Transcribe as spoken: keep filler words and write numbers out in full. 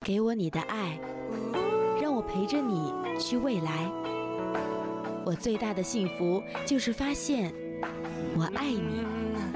给我你的爱，让我陪着你去未来。我最大的幸福就是发现我爱你。